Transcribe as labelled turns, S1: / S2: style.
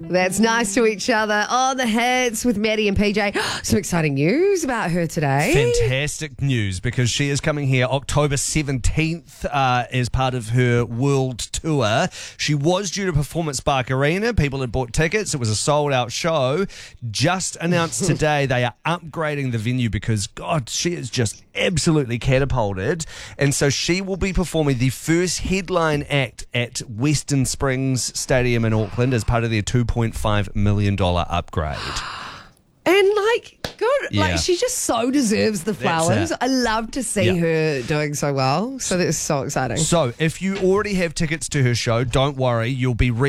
S1: That's nice to each other. On the hits with Maddie and PJ. Some exciting news about her today.
S2: Fantastic news, because she is coming here October 17th as part of her world tour. She was due to perform at Spark Arena. People had bought tickets. It was a sold-out show. Just announced today they are upgrading the venue because, God, she is just absolutely catapulted. And so she will be performing the first headline act at Western Springs Stadium in Auckland as part of their $2.5 million upgrade.
S1: And good.
S2: Yeah.
S1: She just so deserves the flowers.
S2: it.
S1: I love to see her doing so well. So that's so exciting.
S2: So if you already have tickets to her show, don't worry. You'll be